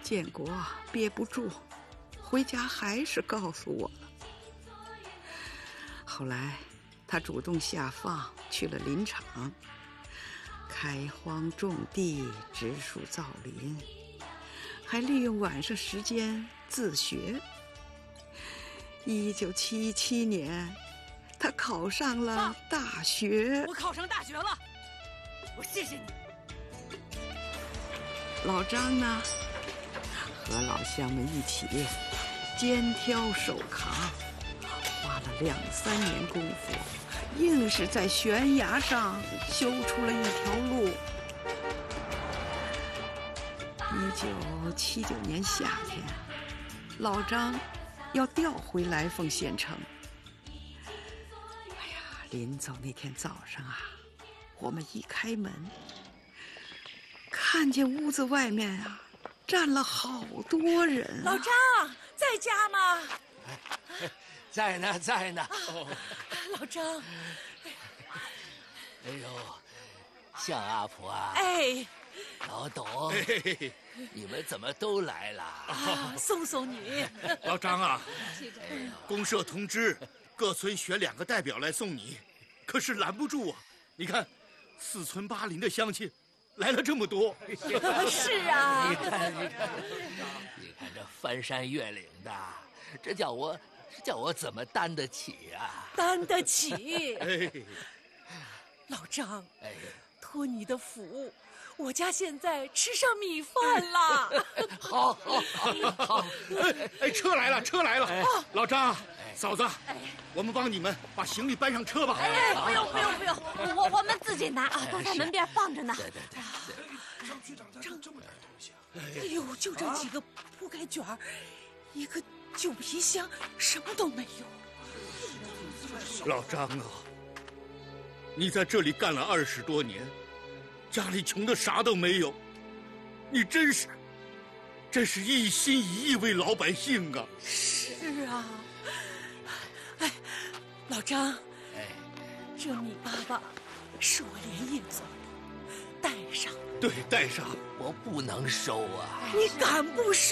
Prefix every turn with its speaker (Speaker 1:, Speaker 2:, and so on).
Speaker 1: 建国憋不住，回家还是告诉我了。后来他主动下放去了林场，开荒种地，植树造林，还利用晚上时间自学。1977年，他考上了大学。
Speaker 2: 我考上大学了，我谢谢你。
Speaker 1: 老张呢，和老乡们一起肩挑手扛，花了2、3年功夫，硬是在悬崖上修出了一条路。1979年夏天，老张要调回来凤县城。哎呀，临走那天早上啊，我们一开门，看见屋子外面啊站了好多人。
Speaker 2: 老张在家吗？
Speaker 3: 在呢，在呢。
Speaker 2: 老张，
Speaker 3: 哎呦，向阿婆啊！
Speaker 2: 哎，
Speaker 3: 老董，你们怎么都来了？
Speaker 2: 送送你。
Speaker 4: 老张啊，公社通知各村选2个代表来送你，可是拦不住啊！你看，4村8邻的乡亲来了这么多。
Speaker 2: 是啊，
Speaker 3: 你看这翻山越岭的，这叫我怎么担得起啊？
Speaker 2: 担得起。
Speaker 4: 哎，
Speaker 2: 老张，
Speaker 3: 哎，
Speaker 2: 托你的福，我家现在吃上米饭了。
Speaker 3: 好，
Speaker 4: 哎，车来了，车来了！老张，嫂子，我们帮你们把行李搬上车吧。
Speaker 5: 哎，不用，我们自己拿啊，都在门边放着呢。
Speaker 3: 对。
Speaker 4: 张局长咋这么点东西啊？
Speaker 2: 哎呦，就这几个铺盖卷儿，一个旧皮箱，什么都没有。
Speaker 4: 老张啊，你在这里干了20多年，家里穷的啥都没有，你真是一心一意为老百姓啊！
Speaker 2: 是啊，哎，老张，这米粑粑是我连夜做的，带上。
Speaker 4: 对，带上。
Speaker 3: 我不能收啊！
Speaker 2: 你敢不收？